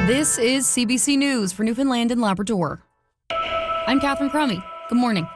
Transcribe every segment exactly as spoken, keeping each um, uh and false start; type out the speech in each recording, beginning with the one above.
This is C B C News for Newfoundland and Labrador. I'm Catherine Crummy. Good morning.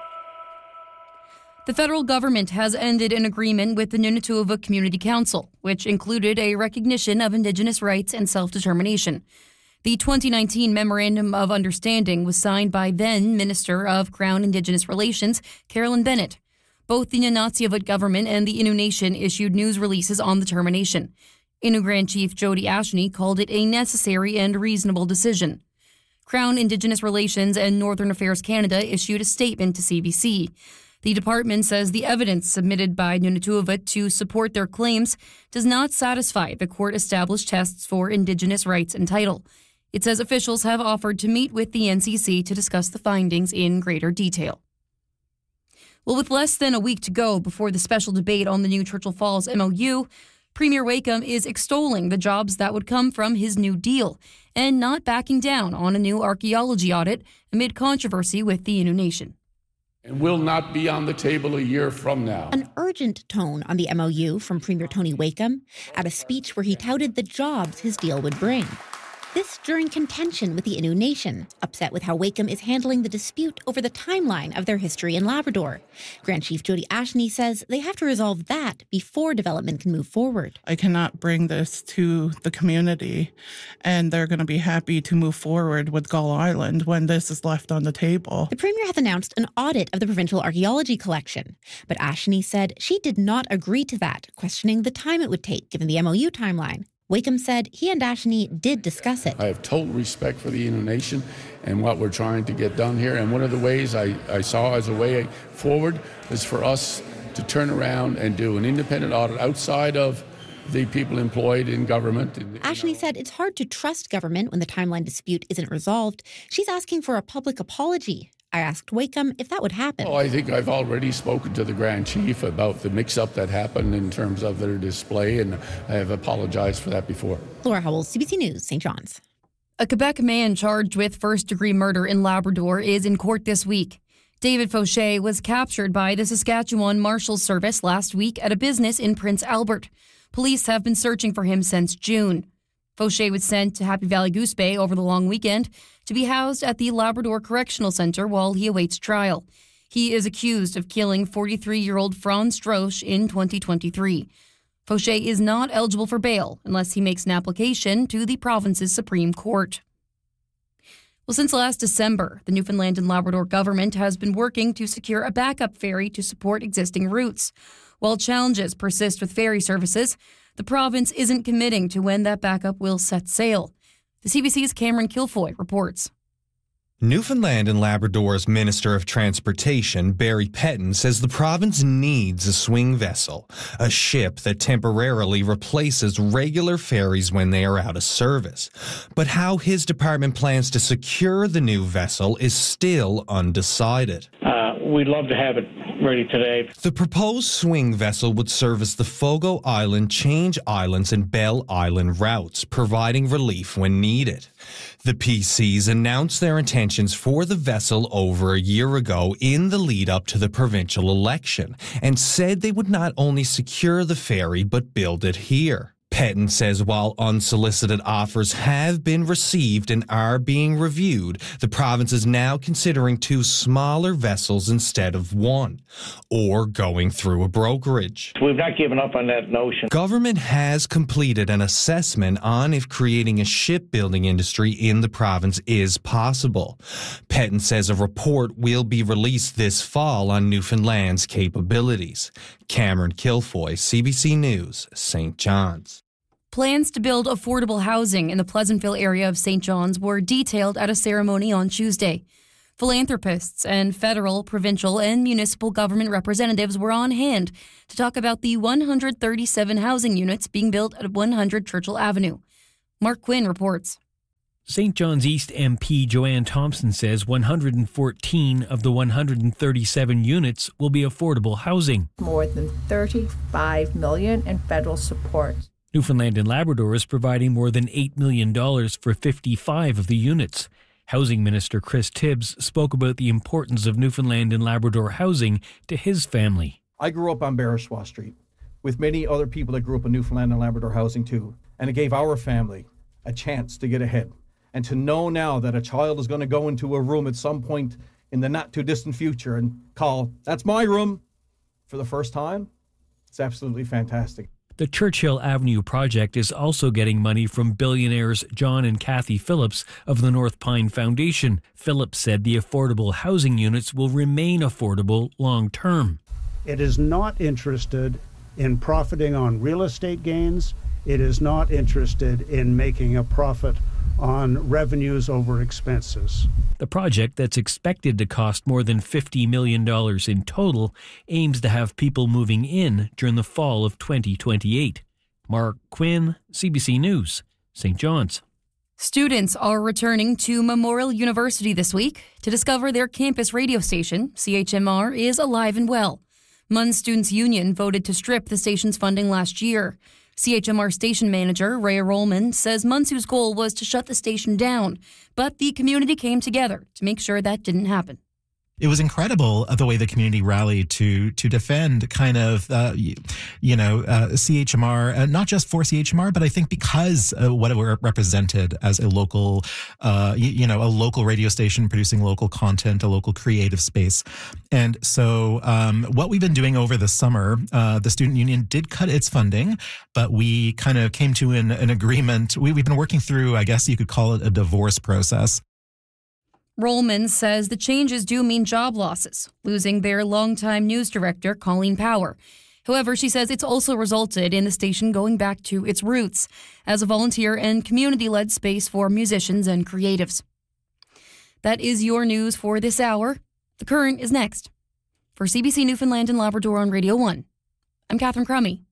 The federal government has ended an agreement with the Nunatsiavut Community Council, which included a recognition of Indigenous rights and self-determination. The twenty nineteen Memorandum of Understanding was signed by then Minister of Crown Indigenous Relations, Carolyn Bennett. Both the Nunatsiavut government and the Innu Nation issued news releases on the termination. Innu Grand Chief Jody Ashney called it a necessary and reasonable decision. Crown Indigenous Relations and Northern Affairs Canada issued a statement to C B C. The department says the evidence submitted by Nunatsiavut to support their claims does not satisfy the court-established tests for Indigenous rights and title. It says officials have offered to meet with the N C C to discuss the findings in greater detail. Well, with less than a week to go before the special debate on the new Churchill Falls M O U, Premier Wakeham is extolling the jobs that would come from his new deal and not backing down on a new archaeology audit amid controversy with the Innu Nation. And will not be on the table a year from now. An urgent tone on the M O U from Premier Tony Wakeham at a speech where he touted the jobs his deal would bring. This during contention with the Innu Nation, upset with how Wakeham is handling the dispute over the timeline of their history in Labrador. Grand Chief Jody Ashney says they have to resolve that before development can move forward. I cannot bring this to the community, and they're going to be happy to move forward with Gull Island when this is left on the table. The Premier has announced an audit of the provincial archaeology collection, but Ashney said she did not agree to that, questioning the time it would take given the M O U timeline. Wakeham said he and Ashney did discuss it. I have total respect for the Innu Nation and what we're trying to get done here. And one of the ways I, I saw as a way forward is for us to turn around and do an independent audit outside of the people employed in government. Ashney said it's hard to trust government when the timeline dispute isn't resolved. She's asking for a public apology. I asked Wakeham if that would happen. Oh, I think I've already spoken to the Grand Chief about the mix-up that happened in terms of their display, and I have apologized for that before. Laura Howell, C B C News, Saint John's. A Quebec man charged with first-degree murder in Labrador is in court this week. David Fauché was captured by the Saskatchewan Marshals Service last week at a business in Prince Albert. Police have been searching for him since June. Fauché was sent to Happy Valley Goose Bay over the long weekend to be housed at the Labrador Correctional Centre while he awaits trial. He is accused of killing forty-three-year-old Franz Strosch in twenty twenty-three. Fauché is not eligible for bail unless he makes an application to the province's Supreme Court. Well, since last December, the Newfoundland and Labrador government has been working to secure a backup ferry to support existing routes. While challenges persist with ferry services, the province isn't committing to when that backup will set sail. The C B C's Cameron Kilfoy reports. Newfoundland and Labrador's Minister of Transportation, Barry Petton, says the province needs a swing vessel, a ship that temporarily replaces regular ferries when they are out of service. But how his department plans to secure the new vessel is still undecided. Uh, we'd love to have it ready today. The proposed swing vessel would service the Fogo Island, Change Islands, and Bell Island routes, providing relief when needed. The P Cs announced their intentions for the vessel over a year ago in the lead up to the provincial election and said they would not only secure the ferry but build it here. Petton says while unsolicited offers have been received and are being reviewed, the province is now considering two smaller vessels instead of one, or going through a brokerage. We've not given up on that notion. Government has completed an assessment on if creating a shipbuilding industry in the province is possible. Petton says a report will be released this fall on Newfoundland's capabilities. Cameron Kilfoy, C B C News, Saint John's. Plans to build affordable housing in the Pleasantville area of Saint John's were detailed at a ceremony on Tuesday. Philanthropists and federal, provincial, and municipal government representatives were on hand to talk about the one hundred thirty-seven housing units being built at one hundred Churchill Avenue. Mark Quinn reports. Saint John's East M P Joanne Thompson says one hundred fourteen of the one hundred thirty-seven units will be affordable housing. More than thirty-five million dollars in federal support. Newfoundland and Labrador is providing more than eight million dollars for fifty-five of the units. Housing Minister Chris Tibbs spoke about the importance of Newfoundland and Labrador housing to his family. I grew up on Bereswa Street with many other people that grew up in Newfoundland and Labrador housing too, and it gave our family a chance to get ahead And to know now that a child is going to go into a room at some point in the not too distant future and call, "That's my room," for the first time, it's absolutely fantastic. The Churchill Avenue project is also getting money from billionaires John and Kathy Phillips of the North Pine Foundation. Phillips said the affordable housing units will remain affordable long term. It is not interested in profiting on real estate gains. It is not interested in making a profit on revenues over expenses. The project, that's expected to cost more than fifty million dollars in total, aims to have people moving in during the fall of twenty twenty-eight. Mark Quinn, C B C News, Saint John's. Students are returning to Memorial University this week to discover their campus radio station, C H M R, is alive and well. M U N Students' Union voted to strip the station's funding last year. C H M R station manager Ray Rollman says Munsu's goal was to shut the station down, but the community came together to make sure that didn't happen. It was incredible uh, the way the community rallied to to defend kind of, uh, you, you know, uh, C H M R, uh, not just for C H M R, but I think because uh, what it represented as a local, uh, you, you know, a local radio station producing local content, a local creative space. And so um, what we've been doing over the summer, uh, the student union did cut its funding, but we kind of came to an, an agreement. We, we've been working through, I guess you could call it a divorce process. Rollman says the changes do mean job losses, losing their longtime news director, Colleen Power. However, she says it's also resulted in the station going back to its roots as a volunteer and community-led space for musicians and creatives. That is your news for this hour. The Current is next. For C B C Newfoundland and Labrador on Radio one, I'm Catherine Crummy.